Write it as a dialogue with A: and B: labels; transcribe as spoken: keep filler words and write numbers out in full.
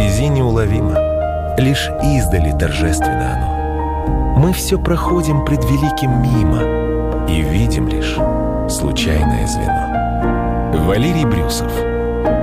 A: вблизи неуловимо, лишь издали торжественно оно. Мы все проходим пред великим мимо и видим лишь случайное звено. Валерий Брюсов.